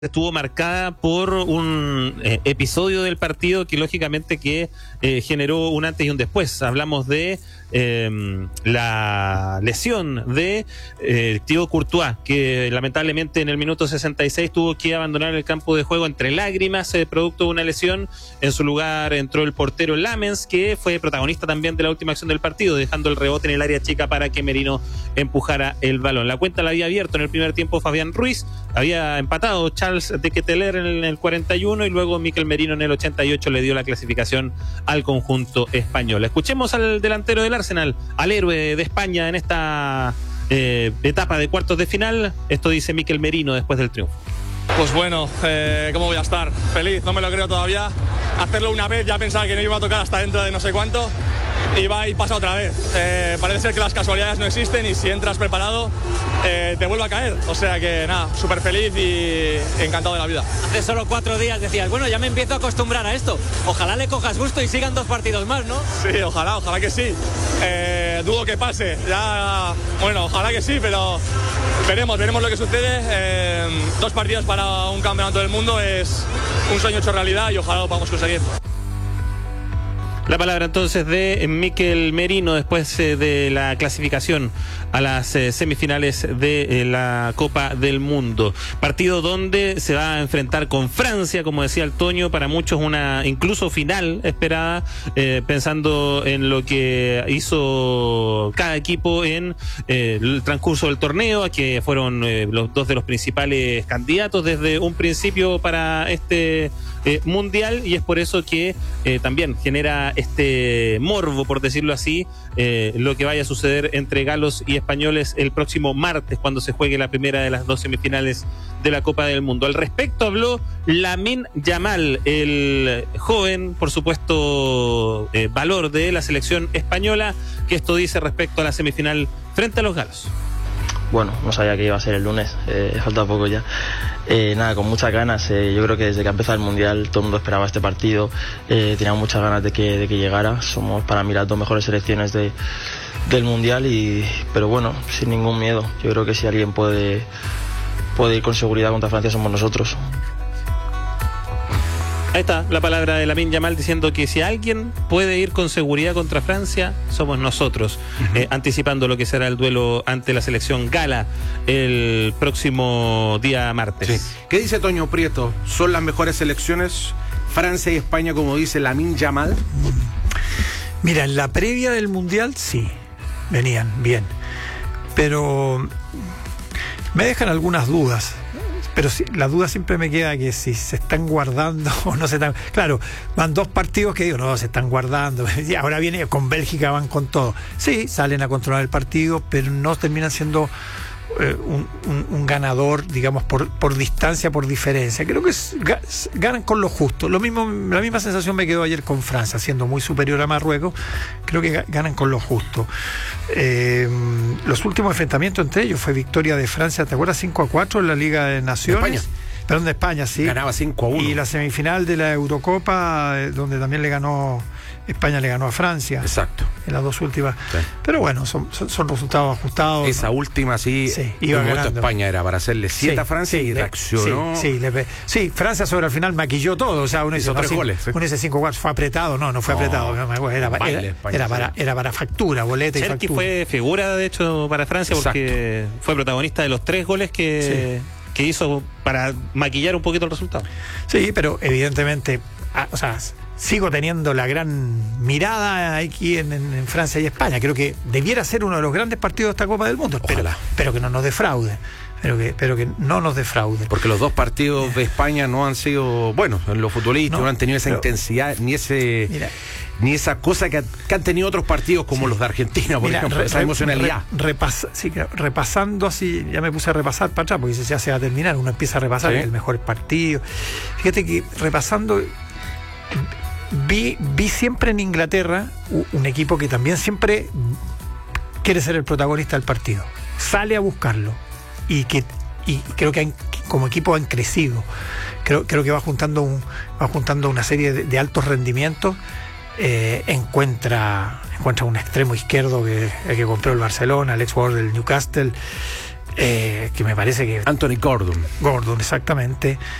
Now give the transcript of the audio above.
estuvo marcada por un episodio del partido que lógicamente generó un antes y un después. Hablamos de la lesión de Thibaut Courtois, que lamentablemente en el minuto 66 tuvo que abandonar el campo de juego entre lágrimas, producto de una lesión. En su lugar entró el portero Lamens, que fue protagonista también de la última acción del partido, dejando el rebote en el área chica para que Merino empujara el balón. La cuenta la había abierto en el primer tiempo Fabián Ruiz, había empatado Charles de Ketelaere en el 41 y luego Mikel Merino en el 88 le dio la clasificación al conjunto español. Escuchemos al delantero del Arsenal, al héroe de España en esta etapa de cuartos de final. Esto dice Mikel Merino después del triunfo. Pues bueno, ¿cómo voy a estar? Feliz, no me lo creo todavía. Hacerlo una vez, ya pensaba que no iba a tocar hasta dentro de no sé cuánto, y va y pasa otra vez. Parece ser que las casualidades no existen y si entras preparado te vuelve a caer. O sea que nada, súper feliz y encantado de la vida. Hace solo 4 días decías, bueno, ya me empiezo a acostumbrar a esto. Ojalá le cojas gusto y sigan 2 partidos más, ¿no? Sí, ojalá que sí. Dudo que pase. Ya, bueno, ojalá que sí, pero veremos lo que sucede. 2 partidos para un campeonato del mundo es un sueño hecho realidad y ojalá lo podamos conseguir. La palabra entonces de Mikel Merino después de la clasificación a las semifinales de la Copa del Mundo. Partido donde se va a enfrentar con Francia, como decía el Toño, para muchos una incluso final esperada, pensando en lo que hizo cada equipo en el transcurso del torneo, a que fueron los 2 de los principales candidatos desde un principio para este mundial, y es por eso que también genera este morbo, por decirlo así, lo que vaya a suceder entre galos y españoles el próximo martes, cuando se juegue la primera de las 2 semifinales de la Copa del Mundo. Al respecto habló Lamine Yamal, el joven, por supuesto, valor de la selección española, que esto dice respecto a la semifinal frente a los galos. Bueno, no sabía que iba a ser el lunes, falta poco ya. Nada, con muchas ganas. Yo creo que desde que ha empezado el Mundial todo el mundo esperaba este partido. Tenía muchas ganas de que llegara. Somos para mí las 2 mejores selecciones del Mundial, pero bueno, sin ningún miedo. Yo creo que si alguien puede ir con seguridad contra Francia somos nosotros. Ahí está la palabra de Lamine Yamal diciendo que si alguien puede ir con seguridad contra Francia, somos nosotros, anticipando lo que será el duelo ante la selección gala el próximo día martes. Sí. ¿Qué dice Toño Prieto? ¿Son las mejores selecciones Francia y España, como dice Lamine Yamal? Mira, en la previa del Mundial sí, venían bien, pero me dejan algunas dudas. Pero sí, la duda siempre me queda que si se están guardando o no se están. Claro, van 2 partidos que digo, no, se están guardando. Y ahora viene con Bélgica, van con todo. Sí, salen a controlar el partido, pero no terminan siendo un ganador, digamos, por distancia, por diferencia. Creo que ganan con lo justo. La misma sensación me quedó ayer con Francia, siendo muy superior a Marruecos. Creo que ganan con lo justo. Los últimos enfrentamientos entre ellos fue victoria de Francia, ¿te acuerdas? 5-4 en la Liga de Naciones. España. Perdón, de España, sí. Ganaba 5-1. Y la semifinal de la Eurocopa, donde también España le ganó a Francia. Exacto. En las 2 últimas. Sí. Pero bueno, son resultados ajustados. Esa última sí iba ganando. España era para hacerle 7 a Francia y reaccionó. Sí, Francia sobre al final maquilló todo. O sea, uno hizo 3 goles. Uno dice 5-4, fue apretado. No fue apretado. Era para factura, boleta y Cherki factura. Fue figura, de hecho, para Francia. Exacto. Porque fue protagonista de los 3 goles que hizo para maquillar un poquito el resultado. Sí, pero evidentemente, sigo teniendo la gran mirada aquí en Francia y España. Creo que debiera ser uno de los grandes partidos de esta Copa del Mundo. Pero que no nos defraude. Pero que no nos defraude. Porque los 2 partidos de España no han sido buenos en lo futbolístico, no han tenido esa intensidad ni esa cosa que han tenido otros partidos como los de Argentina, por ejemplo, esa emocionalidad. Repasando así, ya me puse a repasar para atrás, porque ya se va a terminar, uno empieza a repasar el mejor partido. Fíjate que repasando, vi siempre en Inglaterra un equipo que también siempre quiere ser el protagonista del partido, sale a buscarlo, y creo que como equipo han crecido. Creo que va juntando una serie de altos rendimientos. Encuentra un extremo izquierdo que compró el Barcelona, el ex jugador del Newcastle, que me parece que... Anthony Gordon. Gordon, exactamente.